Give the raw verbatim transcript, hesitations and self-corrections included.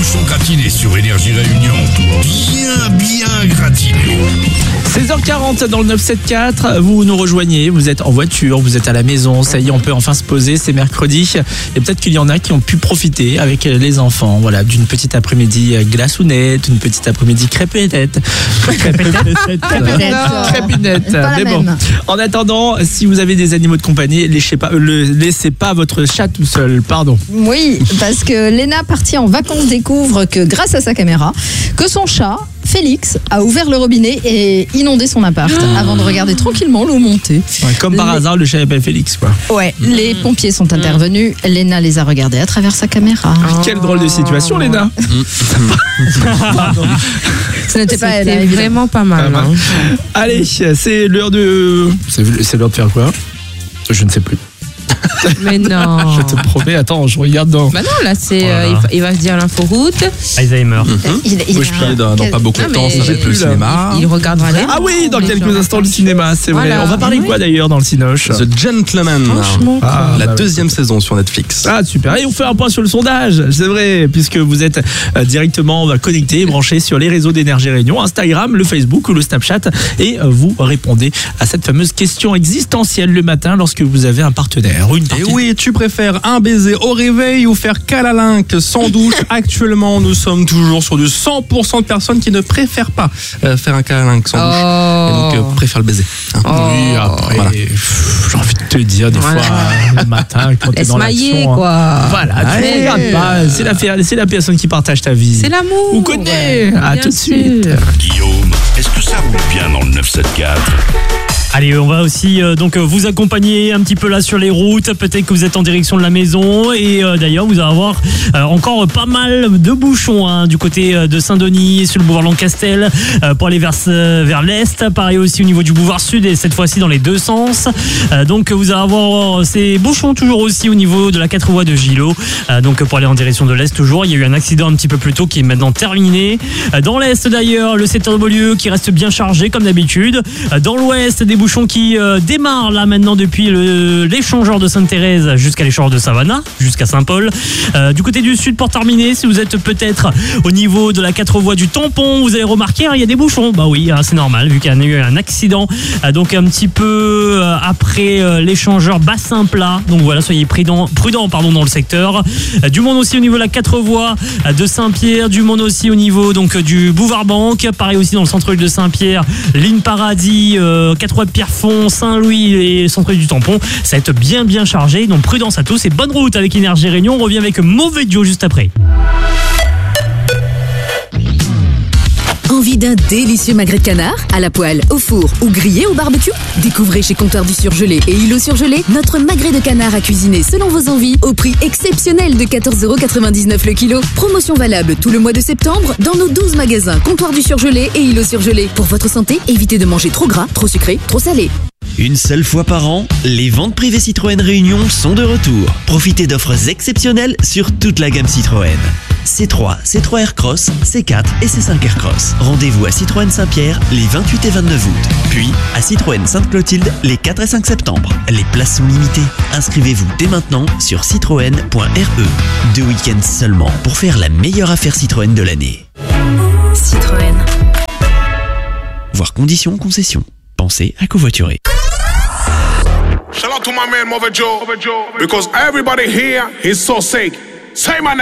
bouchon gratiné sur Énergie Réunion. Bien, bien gratiné. seize heures quarante dans le neuf cent soixante-quatorze, vous nous rejoignez, vous êtes en voiture, vous êtes à la maison, ça y est, on peut enfin se poser, c'est mercredi. Et peut-être qu'il y en a qui ont pu profiter avec les enfants, voilà, d'une petite après-midi glaçounette, une petite après-midi crépinette. Crépinette. Crépinette. Mais bon, en attendant, si vous avez des animaux de compagnie, laissez pas, le, laissez pas votre chat tout seul, pardon. Oui, parce que Léna, partie en vacances, découvre que grâce à sa caméra, que son chat, Félix, a ouvert le robinet et inondé son appart oh. avant de regarder tranquillement l'eau monter. Ouais, comme par les... hasard, le chat appelle Félix, quoi. Ouais, mmh. les pompiers sont intervenus. Mmh. Léna les a regardés à travers sa caméra. Oh. Quelle drôle de situation, Léna. Pardon. Ce n'était pas elle, évidemment. Vraiment pas mal. Hein. Allez, c'est l'heure de... C'est l'heure de faire quoi? Je ne sais plus. Mais non. Je te promets, attends, je regarde dans. Bah non, là, c'est, voilà. euh, il, va, il va se dire l'inforoute. Alzheimer. Mm-hmm. Il, il, Moi, je suis dans, dans pas beaucoup de temps, ça va être le cinéma. Il, il regardera les. Ah oui, dans quelques instants, le cinéma, c'est voilà. vrai. On va parler de quoi d'ailleurs dans le Cinoche? The Gentleman. Ah, la bah deuxième oui. saison sur Netflix. Ah, super. Et on fait un point sur le sondage, c'est vrai, puisque vous êtes euh, directement connectés, branchés sur les réseaux d'Énergie Réunion, Instagram, le Facebook ou le Snapchat, et euh, vous répondez à cette fameuse question existentielle le matin lorsque vous avez un partenaire ou une partenaire. Et oui, tu préfères un baiser au réveil ou faire câlin sans douche? Actuellement, nous sommes toujours sur du cent pour cent de personnes qui ne préfèrent pas euh, faire un câlin sans douche. Oh. Et donc, euh, préfèrent le baiser. Hein. Oh. Oui, après, voilà. pff, j'ai envie de te dire, des voilà. fois, le matin, quand t'es dans l'action. quoi. Hein. Voilà, tu ne regardes pas. C'est la, c'est la personne qui partage ta vie. C'est l'amour. On connaît. Ouais, à tout de suite. Guillaume, est-ce que ça roule bien dans le neuf cent soixante-quatorze? Allez, on va aussi euh, donc vous accompagner un petit peu là sur les routes. Peut-être que vous êtes en direction de la maison et euh, d'ailleurs vous allez avoir euh, encore pas mal de bouchons hein, du côté de Saint-Denis sur le boulevard Lancastel euh, pour aller vers vers l'est. Pareil aussi au niveau du boulevard sud et cette fois-ci dans les deux sens. Euh, donc vous allez avoir ces bouchons toujours aussi au niveau de la quatre voies de Gillot. Euh, donc pour aller en direction de l'est toujours. Il y a eu un accident un petit peu plus tôt qui est maintenant terminé. Euh, dans l'est d'ailleurs le secteur de Beaulieu qui reste bien chargé comme d'habitude. Euh, dans l'ouest des bouchons qui euh, démarrent là maintenant depuis le, l'échangeur de Sainte-Thérèse jusqu'à l'échangeur de Savannah, jusqu'à Saint-Paul. Euh, du côté du sud pour terminer, si vous êtes peut-être au niveau de la quatre voies du tampon, vous avez remarqué, hein, il y a des bouchons. Bah oui, hein, c'est normal vu qu'il y a eu un accident. Euh, donc un petit peu euh, après euh, l'échangeur bassin plat. Donc voilà, soyez prudents, prudents pardon, dans le secteur. Euh, du monde aussi au niveau de la quatre voies euh, de Saint-Pierre, du monde aussi au niveau donc du Boulevard Banque. Pareil aussi dans le centre-ville de Saint-Pierre, ligne Paradis, euh, quatre voies de Pierrefonds, Saint-Louis et centre-ville du tampon. Ça va être bien bien chargé. Donc prudence à tous et bonne route avec Énergie Réunion. On revient avec Mauvais Joe juste après. Envie d'un délicieux magret de canard à la poêle, au four ou grillé au barbecue? Découvrez chez Comptoir du Surgelé et Îlot Surgelé notre magret de canard à cuisiner selon vos envies au prix exceptionnel de quatorze euros quatre-vingt-dix-neuf le kilo. Promotion valable tout le mois de septembre dans nos douze magasins Comptoir du Surgelé et Îlot Surgelé. Pour votre santé, évitez de manger trop gras, trop sucré, trop salé. Une seule fois par an, les ventes privées Citroën Réunion sont de retour. Profitez d'offres exceptionnelles sur toute la gamme Citroën. C trois, C trois Aircross, C quatre et C cinq Aircross. Rendez-vous à Citroën Saint-Pierre les vingt-huit et vingt-neuf août. Puis à Citroën Sainte-Clotilde les quatre et cinq septembre. Les places sont limitées. Inscrivez-vous dès maintenant sur citroën point r e. Deux week-ends seulement pour faire la meilleure affaire Citroën de l'année. Citroën. Voir conditions concession. Pensez à covoiturer. Shout out to my man Mauvais Joe, because everybody here is so sick. Say my name.